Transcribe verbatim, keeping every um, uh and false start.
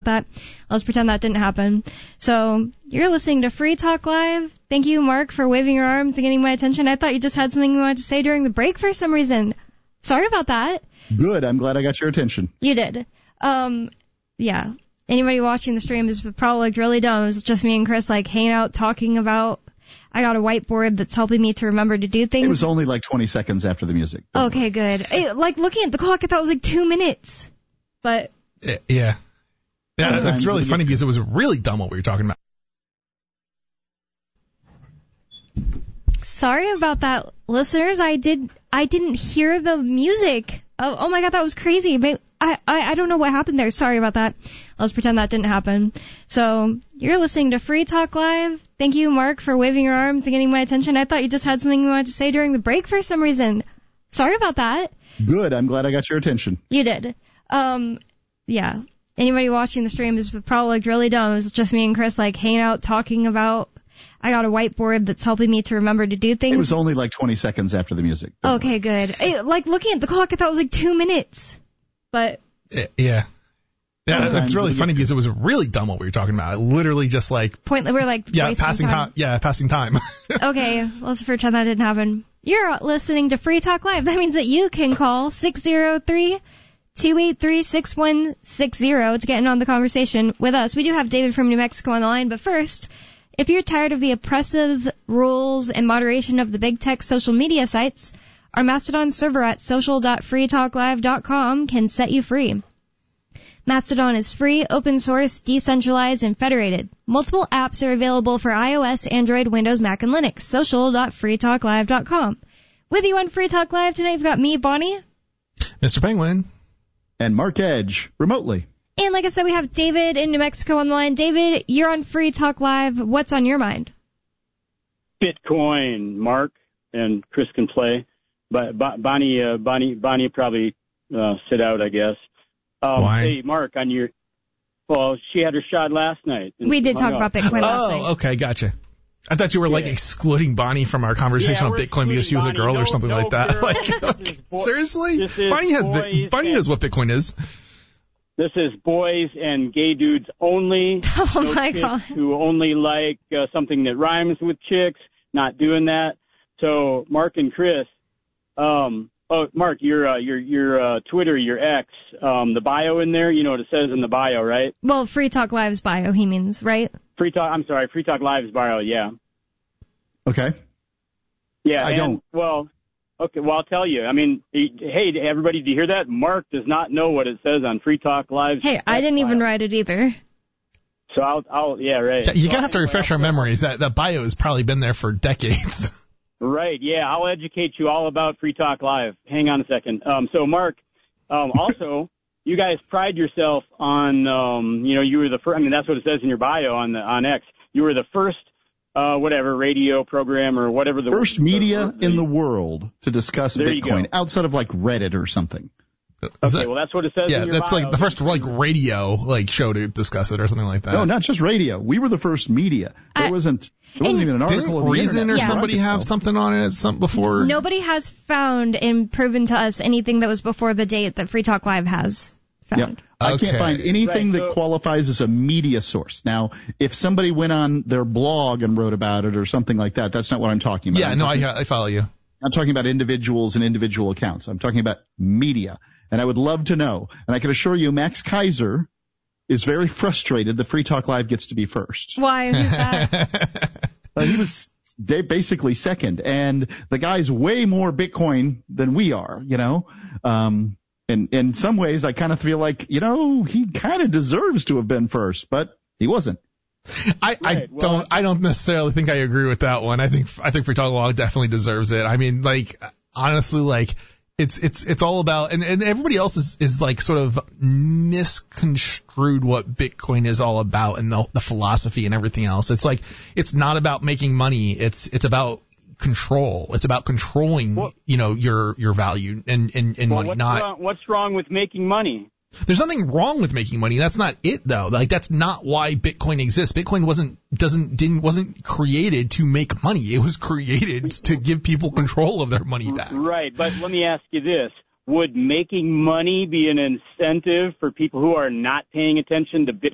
that. Let's pretend that didn't happen. So you're listening to Free Talk Live. Thank you, Mark, for waving your arms and getting my attention. I thought you just had something you wanted to say during the break for some reason. Sorry about that. Good. I'm glad I got your attention. You did. Um, yeah. Anybody watching the stream is probably looked really dumb. It was just me and Chris, like, hanging out, talking about, I got a whiteboard that's helping me to remember to do things. It was only like twenty seconds after the music. Okay, good. It, like, looking at the clock, I thought it was like two minutes. But. Yeah. Yeah, yeah that's really funny because it was really dumb what we were talking about. Sorry about that, listeners. I did, I didn't hear the music. Oh, oh my God, that was crazy. I, I, I don't know what happened there. Sorry about that. Let's pretend that didn't happen. So you're listening to Free Talk Live. Thank you, Mark, for waving your arms and getting my attention. I thought you just had something you wanted to say during the break for some reason. Sorry about that. Good. I'm glad I got your attention. You did. Um, yeah. Anybody watching the stream is probably looked really dumb. It was just me and Chris, like, hanging out, talking about, I got a whiteboard that's helping me to remember to do things. It was only like twenty seconds after the music. Okay, good. It, like, looking at the clock, I thought it was like two minutes. But. Yeah. Yeah, that's really funny because it was really dumb what we were talking about. Literally just like. Point, we're like. Yeah, passing time. time. Yeah, passing time. Okay, let's pretend that didn't happen. You're listening to Free Talk Live. That means that you can call six oh three, two eight three, six one six zero to get in on the conversation with us. We do have David from New Mexico on the line, but first, if you're tired of the oppressive rules and moderation of the big tech social media sites, our Mastodon server at social dot free talk live dot com can set you free. Mastodon is free, open source, decentralized, and federated. Multiple apps are available for iOS, Android, Windows, Mac, and Linux. social dot free talk live dot com. With you on Free Talk Live tonight, we've got me, Bonnie. Mister Penguin. And Mark Edge, remotely. And like I said, we have David in New Mexico on the line. David, you're on Free Talk Live. What's on your mind? Bitcoin, Mark, and Chris can play. But Bonnie, uh, Bonnie, Bonnie probably uh, sit out, I guess. Um, Why? Hey, Mark, on your, well, she had her shot last night. We did talk up. about Bitcoin last night. Oh, okay, gotcha. I thought you were, like, yeah. excluding Bonnie from our conversation yeah, on Bitcoin because she was a girl no, or something no, like that. Girl, like, okay, boy, seriously? Bonnie has Bi- Bonnie knows what Bitcoin is. This is boys and gay dudes only. Oh, no my chicks God. Who only like uh, something that rhymes with chicks, not doing that. So, Mark and Chris, um, oh, Mark, your uh, your your uh, Twitter, your X, um, the bio in there, you know what it says in the bio, right? Well, Free Talk Live's bio, he means, right? Free Talk, I'm sorry, Free Talk Live's bio, yeah. Okay. Yeah, I and, don't. Well, okay, well, I'll tell you. I mean, hey, everybody, do you hear that? Mark does not know what it says on Free Talk Live. Hey, I didn't even write it either. So I'll, I'll yeah, right. Yeah, you're so going to have to anyway, refresh our memories. That, that bio has probably been there for decades. Right, yeah, I'll educate you all about Free Talk Live. Hang on a second. Um, so, Mark, um, also, you guys pride yourself on, um, you know, you were the first, I mean, that's what it says in your bio on the on X. You were the first, uh, whatever, radio program or whatever the First the, media the, in the world to discuss There you Bitcoin go. outside of like Reddit or something. Is Okay, that- well, that's what it says yeah, in your that's bio. like the first like radio like show to discuss it or something like that. No, not just radio. We were the first media. There I- wasn't there wasn't and even an article Didn't on the Reason internet. or Yeah. somebody have something on it some before? Nobody has found and proven to us anything that was before the date that Free Talk Live has Yeah. found. I Okay. can't find anything Right, that so- qualifies as a media source. Now, if somebody went on their blog and wrote about it or something like that, that's not what I'm talking about. Yeah, I'm no, talking, I I follow you. I'm talking about individuals and individual accounts. I'm talking about media. And I would love to know. And I can assure you, Max Kaiser is very frustrated that Free Talk Live gets to be first. Why? Who's that? Uh, he was da- basically second. And the guy's way more Bitcoin than we are, you know. Um, and in some ways, I kind of feel like, you know, he kind of deserves to have been first, but he wasn't. I, I Right, well, don't I don't necessarily think I agree with that one. I think I think Free Talk Live definitely deserves it. I mean, like honestly, like it's it's it's all about and, and everybody else is, is like sort of misconstrued what Bitcoin is all about and the the philosophy and everything else. It's like it's not about making money. It's it's about control. It's about controlling, Well- you know, your your value and and, and Well, money. what's, Not wrong, what's wrong with making money? There's nothing wrong with making money. That's not it though. Like that's not why Bitcoin exists. Bitcoin wasn't doesn't didn't wasn't created to make money. It was created to give people control of their money back. Right, but let me ask you this. Would making money be an incentive for people who are not paying attention to Bitcoin